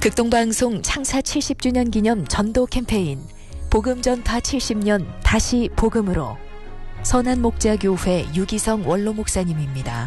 극동방송 창사 70주년 기념 전도 캠페인 복음 전파 70년 다시 복음으로 선한목자교회 유기성 원로 목사님입니다.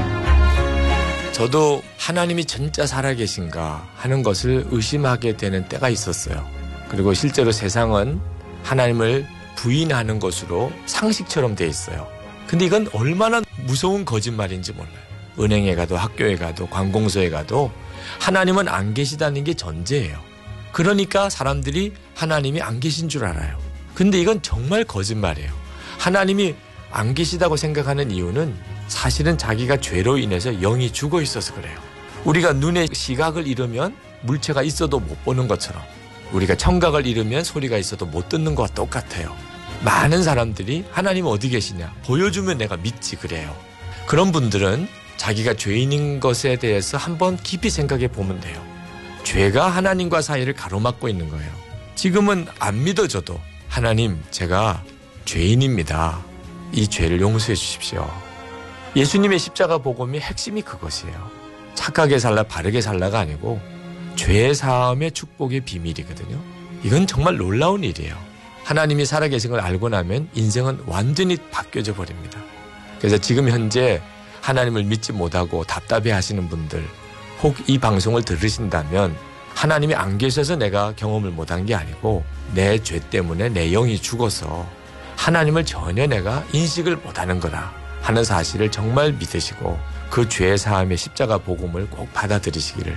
저도 하나님이 진짜 살아계신가 하는 것을 의심하게 되는 때가 있었어요. 그리고 실제로 세상은 하나님을 부인하는 것으로 상식처럼 돼 있어요. 근데 이건 얼마나 무서운 거짓말인지 몰라요. 은행에 가도 학교에 가도 관공서에 가도 하나님은 안 계시다는 게 전제예요. 그러니까 사람들이 하나님이 안 계신 줄 알아요. 근데 이건 정말 거짓말이에요. 하나님이 안 계시다고 생각하는 이유는 사실은 자기가 죄로 인해서 영이 죽어 있어서 그래요. 우리가 눈의 시각을 잃으면 물체가 있어도 못 보는 것처럼 우리가 청각을 잃으면 소리가 있어도 못 듣는 것과 똑같아요. 많은 사람들이 하나님 어디 계시냐 보여주면 내가 믿지 그래요. 그런 분들은 자기가 죄인인 것에 대해서 한번 깊이 생각해 보면 돼요. 죄가 하나님과 사이를 가로막고 있는 거예요. 지금은 안 믿어져도 하나님 제가 죄인입니다. 이 죄를 용서해 주십시오. 예수님의 십자가 복음의 핵심이 그것이에요. 착하게 살라 바르게 살라가 아니고 죄 사함의 축복의 비밀이거든요. 이건 정말 놀라운 일이에요. 하나님이 살아계신 걸 알고 나면 인생은 완전히 바뀌어져 버립니다. 그래서 지금 현재 하나님을 믿지 못하고 답답해 하시는 분들 혹 이 방송을 들으신다면 하나님이 안 계셔서 내가 경험을 못한 게 아니고 내 죄 때문에 내 영이 죽어서 하나님을 전혀 내가 인식을 못하는 거다 하는 사실을 정말 믿으시고 그 죄 사함의 십자가 복음을 꼭 받아들이시기를